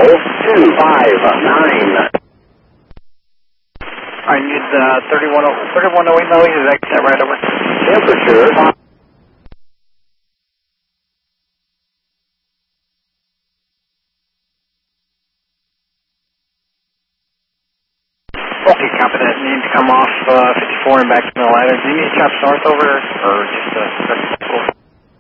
259. I need 3108 Melly, is that right over? Temperature. Okay, copy that. Need to come off 54 and back to the ladder. Do you need chops north over, or just